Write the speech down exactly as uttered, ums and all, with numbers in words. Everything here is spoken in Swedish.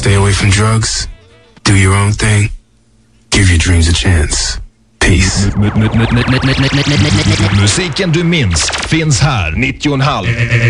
Stay away from drugs. Do your own thing. Give your dreams a chance. Peace. Musiken du minns finns här. nittio och en halv